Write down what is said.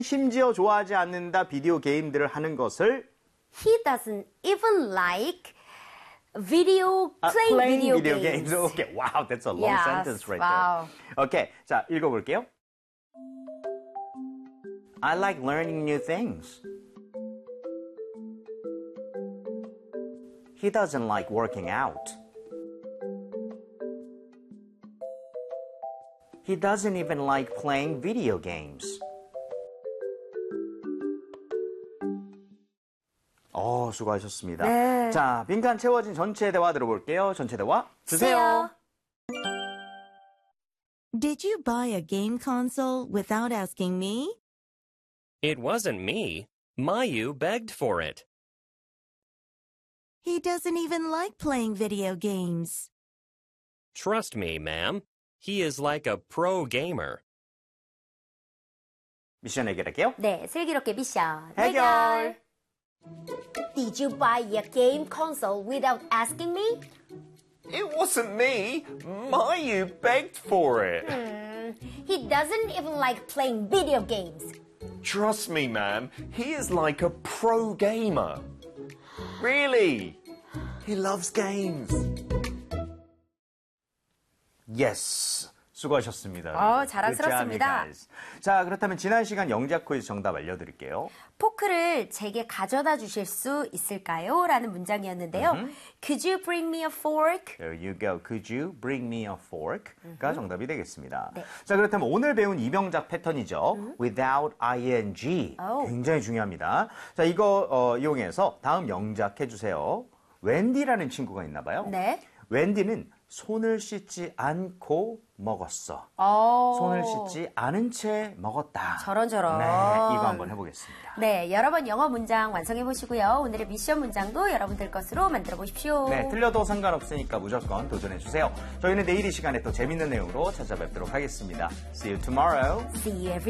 심지어 좋아하지 않는다 비디오 게임들을 하는 것을 He doesn't even like playing video games. Okay, wow, that's a long Yes, sentence right wow. there. Okay, 자, 읽어볼게요. I like learning new things. He doesn't like working out. He doesn't even like playing video games. 수고하셨습니다. 네. 자, 빈칸 채워진 전체 대화 들어볼게요. 전체 대화 주세요. Did you buy a game console without asking me? It wasn't me. Mayu begged for it. He doesn't even like playing video games. Trust me, ma'am. He is like a pro gamer. 미션 해결할게요. 네, 슬기롭게 미션 해결. Did you buy a game console without asking me? It wasn't me. Mayu begged for it. He doesn't even like playing video games. Trust me, ma'am. He is like a pro gamer. Really? He loves games. Yes. 수고하셨습니다. 자랑스럽습니다. Good job, you guys. 자, 그렇다면 지난 시간 영작 퀴즈 정답 알려드릴게요. 포크를 제게 가져다 주실 수 있을까요? 라는 문장이었는데요. Could you bring me a fork? There you go. Could you bring me a fork?가 정답이 되겠습니다. 네. 자, 그렇다면 오늘 배운 이병작 패턴이죠. Without ing. 굉장히 중요합니다. 자, 이거 이용해서 다음 영작 해주세요. 웬디라는 친구가 있나 봐요. 네. 웬디는 손을 씻지 않고 먹었어. 손을 씻지 않은 채 먹었다. 저런. 네, 이거 한번 해보겠습니다. 네, 여러 번 영어 문장 완성해 보시고요. 오늘의 미션 문장도 여러분들 것으로 만들어 보십시오. 네, 틀려도 상관없으니까 무조건 도전해 주세요. 저희는 내일 이 시간에 또 재밌는 내용으로 찾아뵙도록 하겠습니다. See you tomorrow. See you every